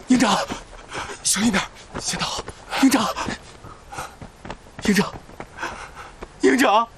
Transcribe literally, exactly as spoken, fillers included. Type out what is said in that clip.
营长，小心点，先躺好。营长，营长，营长。